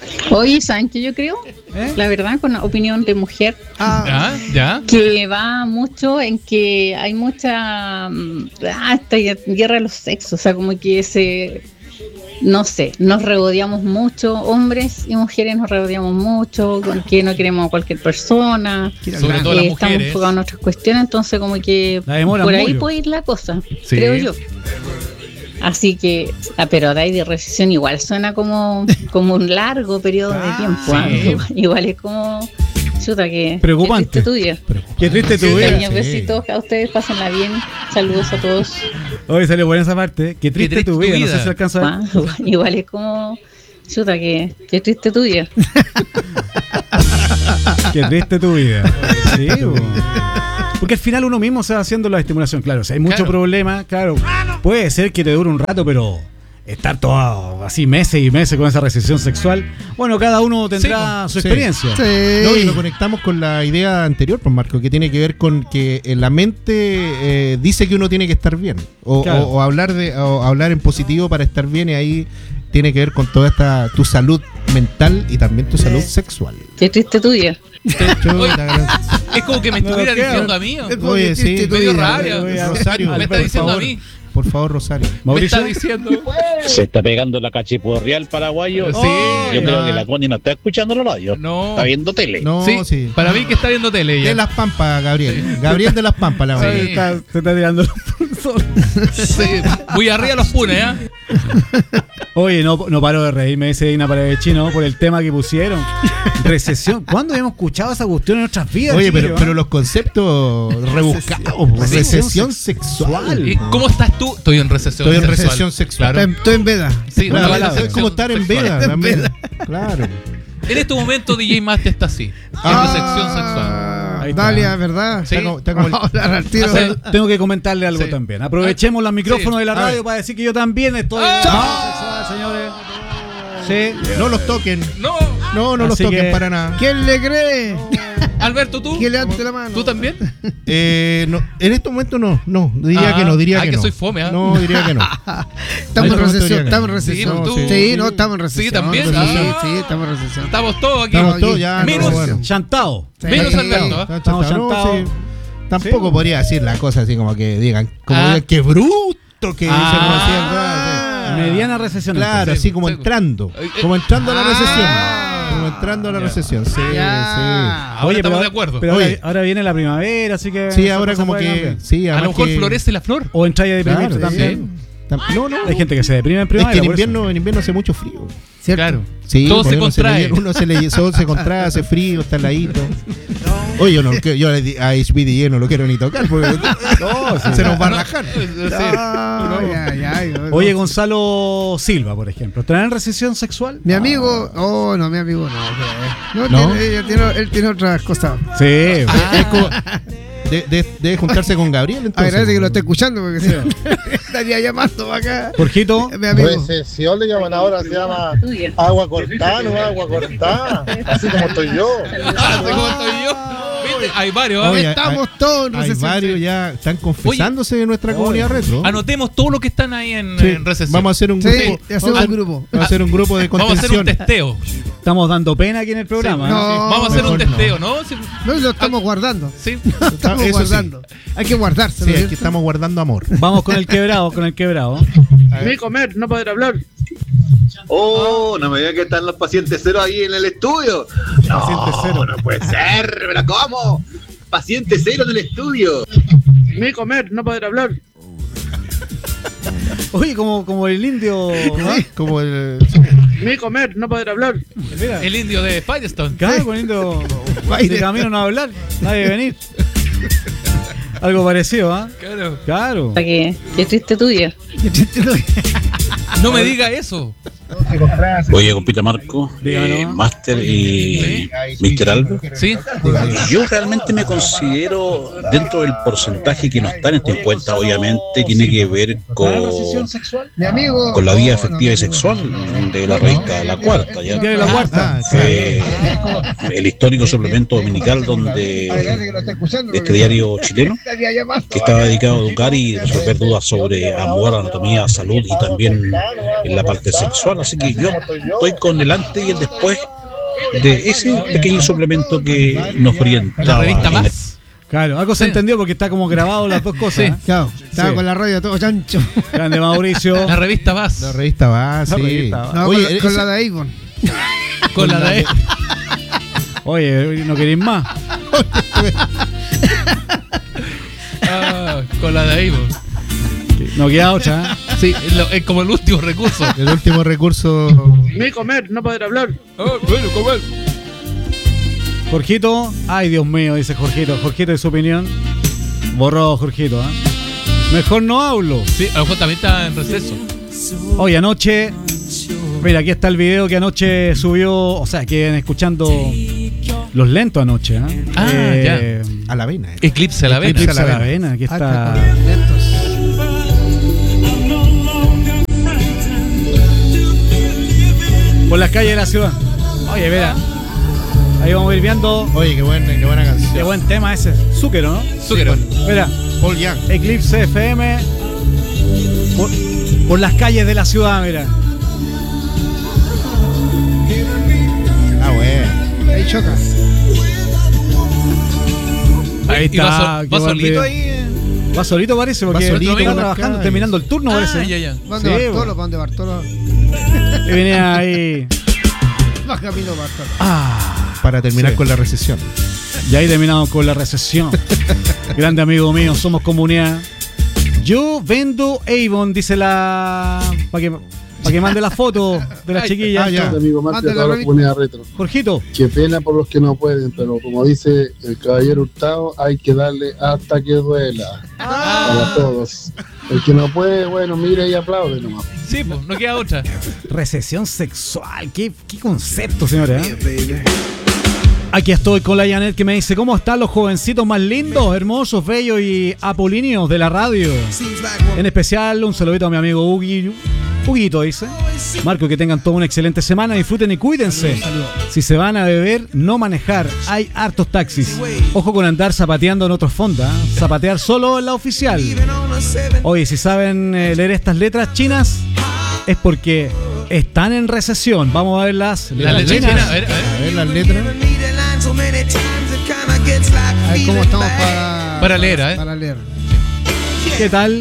Speaker 9: Oye, ¿saben qué yo creo?
Speaker 2: ¿Eh?
Speaker 9: La verdad, con opinión de mujer,
Speaker 5: ¿Ya?
Speaker 9: que va mucho en que hay mucha esta guerra de los sexos, o sea, como que no sé, nos regodeamos mucho, hombres y mujeres nos regodeamos mucho, con que no queremos a cualquier persona,
Speaker 5: Sobre todo las
Speaker 9: estamos
Speaker 5: mujeres.
Speaker 9: enfocados en otras cuestiones, entonces como que
Speaker 2: La demoran
Speaker 9: por ahí
Speaker 2: mucho.
Speaker 9: puede ir la cosa,
Speaker 5: Sí.
Speaker 9: creo yo. Así que, pero de ahí de recesión igual suena como un largo periodo de tiempo.
Speaker 5: sí.
Speaker 9: Igual es como, chuta, que
Speaker 2: Preocupante.
Speaker 9: qué triste tu día.
Speaker 2: Qué triste tu vida.
Speaker 9: Cariños, besitos a ustedes, pásenla bien. Saludos a todos.
Speaker 2: Hoy salió buena esa parte. Qué triste tu vida. No sé si alcanza a ver.
Speaker 9: Igual es como, chuta, que triste tu día.
Speaker 2: Qué triste tu vida. Sí, bo. Porque al final uno mismo se va haciendo la estimulación. Claro, si hay mucho
Speaker 5: Claro.
Speaker 2: problema, claro, puede ser que te dure un rato, pero estar todo así meses y meses con esa recesión sexual, bueno, cada uno tendrá su
Speaker 6: sí.
Speaker 2: experiencia.
Speaker 6: No, y lo conectamos con la idea anterior, pues Marco, que tiene que ver con que la mente dice que uno tiene que estar bien.
Speaker 2: Claro.
Speaker 6: O hablar en positivo para estar bien, y ahí tiene que ver con toda esta tu salud mental y también tu salud sexual.
Speaker 9: Qué triste tu día.
Speaker 5: Es como que me estuviera diciendo a mí.
Speaker 6: Oye, sí,
Speaker 5: Me dio rabia.
Speaker 6: Rosario,
Speaker 5: Me está
Speaker 6: por
Speaker 5: diciendo a
Speaker 6: favor.
Speaker 5: mí.
Speaker 6: Por favor, Rosario.
Speaker 5: Me
Speaker 2: Mauricio.
Speaker 5: está diciendo.
Speaker 7: Se está pegando la cachipurria al paraguayo.
Speaker 5: Sí.
Speaker 7: Yo creo que la Connie no está escuchando la radio.
Speaker 5: No.
Speaker 7: Está viendo tele.
Speaker 6: No,
Speaker 5: Sí,
Speaker 6: sí.
Speaker 5: para mí que está viendo tele ya.
Speaker 6: De las Pampas, Gabriel. Gabriel de las Pampas, la
Speaker 5: Sí.
Speaker 6: verdad.
Speaker 2: Se está tirando los pulsos.
Speaker 5: Sí, muy arriba los punes, ¿eh?
Speaker 2: Oye, no paro de reírme ese Dina Paravecino por el tema que pusieron. Recesión. ¿Cuándo habíamos escuchado esa cuestión en nuestras vidas?
Speaker 6: Oye,
Speaker 2: chiquillos,
Speaker 6: pero los conceptos rebuscados. Recesión sexual.
Speaker 5: ¿Y cómo estás tú? Estoy en recesión
Speaker 6: Estoy en
Speaker 5: sexual.
Speaker 6: recesión sexual.
Speaker 5: Claro.
Speaker 3: Estoy en veda.
Speaker 5: Sí,
Speaker 6: Claro,
Speaker 5: una
Speaker 6: es
Speaker 5: recesión
Speaker 6: como estar en
Speaker 5: sexual.
Speaker 6: veda también. Claro.
Speaker 5: En este momento DJ Master está así. En recesión sexual.
Speaker 2: Ahí está.
Speaker 3: Dalia, ¿verdad?
Speaker 5: Sí.
Speaker 6: Está como el-
Speaker 3: Vamos a hablar al tiro.
Speaker 2: Tengo que comentarle algo
Speaker 5: Sí.
Speaker 2: también. Aprovechemos los micrófonos
Speaker 5: Sí.
Speaker 2: de la
Speaker 6: A ver.
Speaker 2: radio para decir que yo también estoy en sexual, señores. Sí.
Speaker 6: No los toquen.
Speaker 5: No,
Speaker 6: No los
Speaker 2: Así
Speaker 6: toquen
Speaker 2: que-
Speaker 6: para nada.
Speaker 3: ¿Quién le cree?
Speaker 5: Alberto, ¿tú?
Speaker 3: Que levante la mano.
Speaker 5: ¿Tú también?
Speaker 6: No, en este momento no. Diría que no, diría que
Speaker 5: que
Speaker 6: no.
Speaker 5: soy fome, ¿ah?
Speaker 6: No, diría que no.
Speaker 3: Estamos en
Speaker 6: Ahí
Speaker 3: recesión. Estamos en
Speaker 5: Sí,
Speaker 3: recesión.
Speaker 5: tú.
Speaker 3: Sí, no, estamos en recesión.
Speaker 5: Sí, también.
Speaker 3: Sí, estamos en recesión.
Speaker 5: Estamos todos aquí.
Speaker 6: Estamos todos ya.
Speaker 5: Menos-
Speaker 6: no, bueno.
Speaker 2: Chantado.
Speaker 3: Sí.
Speaker 5: Menos
Speaker 3: Sí.
Speaker 5: Alberto, ¿eh?
Speaker 6: Está
Speaker 2: Estamos
Speaker 6: chantado, no,
Speaker 2: chantados.
Speaker 6: sí. Tampoco
Speaker 2: Sí.
Speaker 6: podría decir la cosa así como que digan,
Speaker 5: Ah.
Speaker 6: qué bruto que
Speaker 2: Ah.
Speaker 6: dicen.
Speaker 2: Mediana recesión.
Speaker 6: Claro,
Speaker 2: entonces.
Speaker 6: así como
Speaker 5: Sí.
Speaker 6: entrando. Como entrando a la recesión. Como entrando a la recesión. Sí,
Speaker 3: Ya.
Speaker 5: Ahora estamos de acuerdo.
Speaker 2: Pero
Speaker 6: Oye.
Speaker 2: ahora viene la primavera, así que.
Speaker 6: sí. Sí,
Speaker 2: esa
Speaker 6: ahora
Speaker 2: cosa
Speaker 6: como
Speaker 2: puede
Speaker 6: que.
Speaker 2: cambiar.
Speaker 6: Sí,
Speaker 5: A lo
Speaker 6: además
Speaker 5: mejor
Speaker 6: que-
Speaker 5: florece la flor.
Speaker 2: O entrar a deprimirte
Speaker 6: Claro,
Speaker 2: también.
Speaker 6: No.
Speaker 2: Hay gente que se deprime en
Speaker 6: Es
Speaker 2: primavera.
Speaker 6: que en
Speaker 2: por eso.
Speaker 6: invierno hace mucho frío.
Speaker 3: ¿Cierto?
Speaker 5: Claro.
Speaker 6: Sí,
Speaker 5: Todo
Speaker 6: pues
Speaker 5: se
Speaker 6: uno
Speaker 5: contrae.
Speaker 6: todo se contrae, hace frío, está heladito. Oye, yo a HBDE no lo quiero ni tocar porque se nos va a rajar.
Speaker 2: Oye, Gonzalo Silva, por ejemplo, ¿traen recesión sexual?
Speaker 3: Mi amigo, no, mi amigo no.
Speaker 6: ¿No?
Speaker 3: Él tiene otras cosas.
Speaker 2: Sí.
Speaker 6: Es como- debe juntarse con Gabriel entonces.
Speaker 3: Agradece que lo esté escuchando porque si no, estaría llamando acá.
Speaker 2: Jorgito.
Speaker 3: Mi amigo.
Speaker 10: Recesión le llaman ahora, se llama
Speaker 9: Tu día.
Speaker 10: agua cortada, no agua cortada. Así como estoy yo.
Speaker 5: Ah, ¿cómo estoy yo? ¿Viste? Hay varios. ¿eh?
Speaker 6: Oye,
Speaker 3: Estamos todos en
Speaker 6: hay
Speaker 3: recesión.
Speaker 6: varios ya están confesándose de nuestra comunidad retro.
Speaker 5: Anotemos todos los que están ahí en,
Speaker 6: Sí,
Speaker 5: en recesión.
Speaker 6: vamos a hacer un
Speaker 3: Sí,
Speaker 6: grupo.
Speaker 3: hacemos
Speaker 6: vamos
Speaker 3: un grupo.
Speaker 6: Vamos a hacer un grupo de
Speaker 5: Vamos a hacer un
Speaker 6: contención.
Speaker 5: testeo.
Speaker 2: Estamos dando pena aquí en el programa.
Speaker 5: Sí.
Speaker 2: ¿eh?
Speaker 3: No,
Speaker 5: Vamos a hacer un
Speaker 6: mejor no.
Speaker 5: testeo, ¿no? Sí.
Speaker 3: No, lo estamos guardando.
Speaker 5: Sí.
Speaker 3: Lo estamos
Speaker 6: Eso sí.
Speaker 3: guardando. Hay que guardarse.
Speaker 6: Sí, aquí estamos guardando amor.
Speaker 2: Vamos con el quebrado,
Speaker 10: Mi comer, no poder hablar.
Speaker 8: Oh, no me digan que están los pacientes cero ahí en el estudio.
Speaker 2: Paciente cero.
Speaker 8: No puede ser, pero ¿cómo? Paciente cero en el estudio.
Speaker 10: Mi comer, no poder hablar.
Speaker 2: Oye, como el indio. ¿no?
Speaker 6: Como el.
Speaker 10: Mi comer, no poder hablar.
Speaker 2: Mira,
Speaker 5: El indio de Firestone.
Speaker 2: claro, con el indio. De camino no a hablar, nadie venir. Algo parecido, ¿ah?
Speaker 5: Claro.
Speaker 2: Claro.
Speaker 9: Qué triste tu día.
Speaker 5: No me diga eso.
Speaker 7: Oye, compita Marco,
Speaker 2: Dígalo.
Speaker 7: Master y Mr. Aldo.
Speaker 5: Sí.
Speaker 7: Yo realmente me considero dentro del porcentaje que no están en cuenta, obviamente, tiene que ver con
Speaker 3: Mi amigo.
Speaker 7: la vida afectiva y sexual de la Reica, la cuarta, ¿ya?
Speaker 2: Tiene la cuarta.
Speaker 7: El histórico suplemento dominical donde
Speaker 3: Agradece que lo esté escuchando.
Speaker 7: este diario chileno
Speaker 3: Estaría llamando.
Speaker 7: que estaba dedicado a educar y resolver dudas sobre amor, anatomía, salud y también
Speaker 11: en la parte sexual. Así que yo estoy con el antes y el después de ese pequeño suplemento que nos orienta.
Speaker 5: La revista Más.
Speaker 2: Claro, algo se entendió porque está como grabado las dos cosas.
Speaker 5: Sí.
Speaker 3: Claro, estaba con la radio todo chancho.
Speaker 2: Grande Mauricio.
Speaker 5: La revista Más.
Speaker 6: La revista va, sí.
Speaker 2: revista va.
Speaker 3: No,
Speaker 6: Oye,
Speaker 3: con la de Avon.
Speaker 5: Con la de...
Speaker 2: Oye, ¿no queréis más?
Speaker 5: con la de ahí,
Speaker 2: No queda otra, ¿eh?
Speaker 5: Sí, es como el último recurso.
Speaker 6: El último recurso.
Speaker 10: Ni comer, no poder hablar.
Speaker 5: Bueno, comer.
Speaker 2: Jorgito, ay Dios mío, dice Jorgito. Jorgito y su opinión. Borró Jorgito, ¿eh? Mejor no hablo.
Speaker 5: Sí, a lo mejor también está en receso.
Speaker 2: Hoy anoche, mira, aquí está el video que anoche subió, o sea, que escuchando Los Lentos anoche, ¿eh?
Speaker 5: Ya.
Speaker 6: A la vena.
Speaker 5: Eclipse a la vena.
Speaker 2: Eclipse a la vena, aquí está. Por las calles de la ciudad. Oye, mira. Ahí vamos a ir viendo.
Speaker 6: Oye, qué buena canción.
Speaker 2: Qué buen tema ese. Zúquero, ¿no?
Speaker 5: Zúquero.
Speaker 2: Mira.
Speaker 6: Paul Young.
Speaker 2: Eclipse FM. Por las calles de la ciudad, mira.
Speaker 6: Ah, bueno.
Speaker 3: Ahí choca.
Speaker 2: Ahí
Speaker 5: ¿Y
Speaker 2: está.
Speaker 5: va
Speaker 2: qué
Speaker 5: va
Speaker 2: buen
Speaker 5: solito
Speaker 2: video.
Speaker 5: ahí?
Speaker 2: Va solito parece, porque
Speaker 6: Va solito,
Speaker 2: está
Speaker 6: por
Speaker 2: trabajando,
Speaker 6: acá,
Speaker 2: terminando el turno, parece.
Speaker 5: Ya.
Speaker 3: Van
Speaker 2: Sí,
Speaker 3: de Bartolo, van de Bartolo.
Speaker 2: Y venía ahí.
Speaker 3: Va camino Bartolo.
Speaker 6: Para terminar
Speaker 2: Sí.
Speaker 6: con la recesión.
Speaker 2: Y ahí terminamos con la recesión. Grande amigo mío, somos comunidad. Yo vendo Avon, dice la. Para que mande la foto de la chiquilla.
Speaker 6: ya.
Speaker 10: Amigo Marte,
Speaker 3: Mándale
Speaker 10: a toda
Speaker 3: la
Speaker 10: la comunidad retro.
Speaker 2: Jorgito.
Speaker 10: Qué pena por los que no pueden, pero como dice el caballero Hurtado, hay que darle hasta que duela. Para todos. El que no puede, bueno, mire y aplaude nomás.
Speaker 5: Sí, pues, no queda otra.
Speaker 2: Recesión sexual. ¿Qué concepto, señores? Aquí estoy con la Janet que me dice: ¿cómo están los jovencitos más lindos, hermosos, bellos y apolíneos de la radio? En especial, un saludito a mi amigo Huguito, dice. Marco, que tengan toda una excelente semana, disfruten y cuídense. Si se van a beber, no manejar. Hay hartos taxis. Ojo con andar zapateando en otros fondos. Zapatear solo en la oficial. Oye, si saben leer estas letras chinas, es porque están en recesión. Vamos a ver las letras chinas.
Speaker 5: A ver.
Speaker 6: A ver las letras.
Speaker 3: A ver cómo estamos
Speaker 5: Para leer, ¿eh?
Speaker 3: Para leer.
Speaker 2: ¿Qué tal?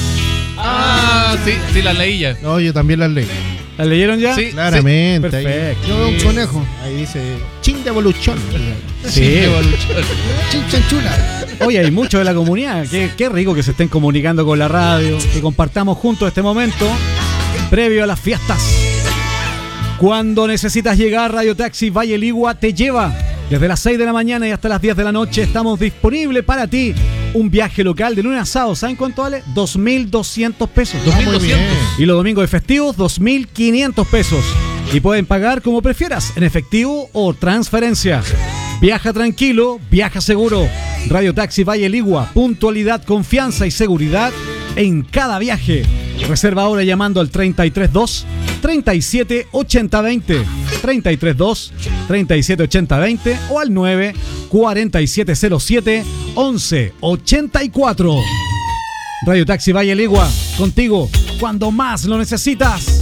Speaker 5: Sí, las leí ya.
Speaker 6: No, yo también las leí.
Speaker 2: ¿Las leyeron ya?
Speaker 5: Sí.
Speaker 6: Claramente.
Speaker 2: Perfecto.
Speaker 3: Yo veo un conejo.
Speaker 6: Ahí dice Ching de Evolution.
Speaker 2: Sí.
Speaker 3: Chinchanchula.
Speaker 2: Oye, hay mucho de la comunidad. Qué rico que se estén comunicando con la radio, que compartamos juntos este momento previo a las fiestas. Cuando necesitas llegar, Radio Taxi Valle Ligua te lleva. Desde las 6 de la mañana y hasta las 10 de la noche estamos disponibles para ti. Un viaje local de lunes a sábado, ¿saben cuánto vale? 2.200 pesos.
Speaker 5: 2.200.
Speaker 2: Y los domingos de festivos, 2.500 pesos. Y pueden pagar como prefieras, en efectivo o transferencia. Viaja tranquilo, viaja seguro. Radio Taxi Valle Ligua, puntualidad, confianza y seguridad en cada viaje. Reserva ahora llamando al 332 37 80 20, 332 37 80 20 o al 9 4707 11 84. Radio Taxi Valle Ligua, contigo cuando más lo necesitas.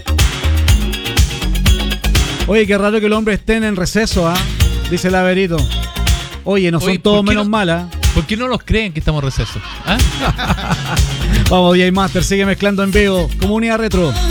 Speaker 2: Oye, qué raro que los hombres estén en receso, ¿ah? Dice el Averito. Oye, no son
Speaker 5: Oye,
Speaker 2: todos
Speaker 5: ¿por qué
Speaker 2: menos
Speaker 5: no?
Speaker 2: malas.
Speaker 5: ¿Por qué no los creen que estamos en receso? ¿Ah?
Speaker 2: Vamos, DJ Master, sigue mezclando en vivo. Comunidad Retro.